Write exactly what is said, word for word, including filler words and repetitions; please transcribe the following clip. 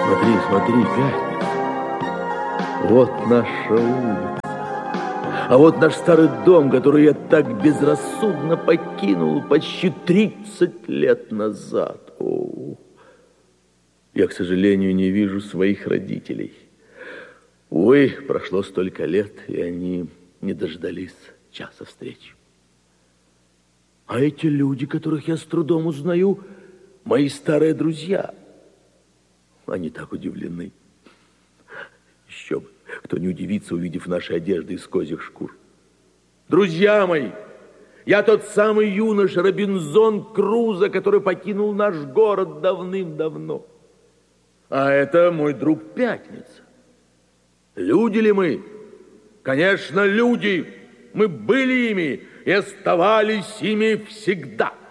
Смотри, смотри, Пятница. Вот наша улица. А вот наш старый дом, который я так безрассудно покинул почти тридцать лет назад. О, я, к сожалению, не вижу своих родителей. Увы, прошло столько лет, и они не дождались часа встречи. А эти люди, которых я с трудом узнаю, мои старые друзья. Они так удивлены. Еще бы, кто не удивится, увидев наши одежды из козьих шкур. Друзья мои, я тот самый юноша Робинзон Крузо, который покинул наш город давным-давно. А это мой друг Пятница. Люди ли мы? Конечно, люди. Мы были ими и оставались ими всегда.